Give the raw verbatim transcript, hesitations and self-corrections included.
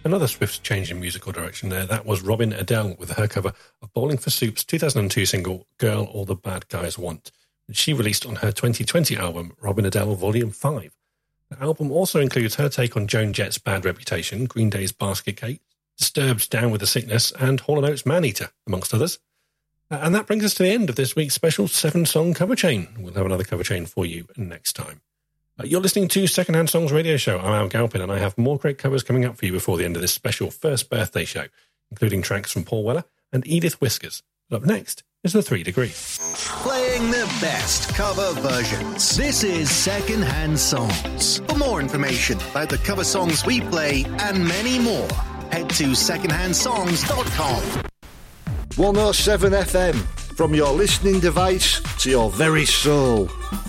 another swift change in musical direction there. That was Robin Adele with her cover of Bowling for Soup's two thousand two single, Girl All the Bad Guys Want, which she released on her twenty twenty album, Robin Adele Volume five. The album also includes her take on Joan Jett's Bad Reputation, Green Day's Basket Case, Disturbed's Down with the Sickness, and Hall and Oates' Maneater, amongst others. Uh, and that brings us to the end of this week's special seven-song cover chain. We'll have another cover chain for you next time. Uh, you're listening to Secondhand Songs Radio Show. I'm Al Galpin, and I have more great covers coming up for you before the end of this special first birthday show, including tracks from Paul Weller and Edith Whiskers. But up next is The Three Degrees. Playing the best cover versions. This is Secondhand Songs. For more information about the cover songs we play and many more, head to secondhand songs dot com. one oh seven F M, from your listening device to your very soul.